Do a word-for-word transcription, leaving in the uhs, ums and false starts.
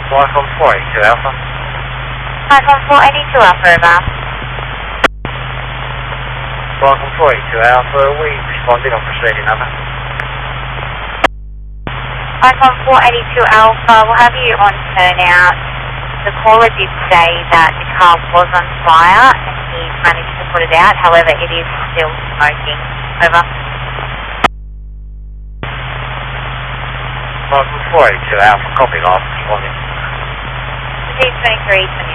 Icon four eighty-two Alpha. Icon four eighty-two Alpha, over. Icon four eighty-two Alpha, we responded on proceeding, over. Icon four eighty-two Alpha, we'll have you on turnout. The caller did say that the car was on fire and he's managed to put it out, however it is still smoking. Over. Icon four eighty-two Alpha, copy last, responding. D twenty-three